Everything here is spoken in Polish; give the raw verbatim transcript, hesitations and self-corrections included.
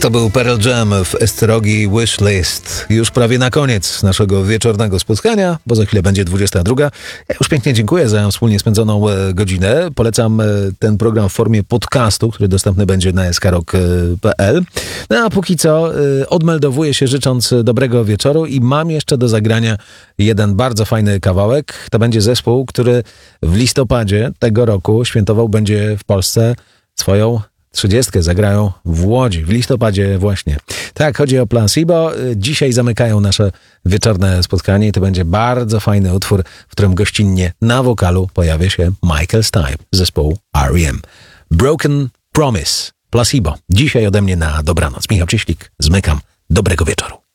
To był Pearl Jam w Estrogi Wishlist. Już prawie na koniec naszego wieczornego spotkania, bo za chwilę będzie dwudziesta druga. Ja już pięknie dziękuję za wspólnie spędzoną e, godzinę. Polecam e, ten program w formie podcastu, który dostępny będzie na skrok kropka p l. No a póki co e, odmeldowuję się życząc dobrego wieczoru i mam jeszcze do zagrania jeden bardzo fajny kawałek. To będzie zespół, który w listopadzie tego roku świętował będzie w Polsce swoją trzydziestkę. Zagrają w Łodzi, w listopadzie właśnie. Tak, chodzi o Placebo. Dzisiaj zamykają nasze wieczorne spotkanie i to będzie bardzo fajny utwór, w którym gościnnie na wokalu pojawia się Michael Stipe z zespołu R E M. Broken Promise, Placebo. Dzisiaj ode mnie na dobranoc. Michał Cieślik, zmykam. Dobrego wieczoru.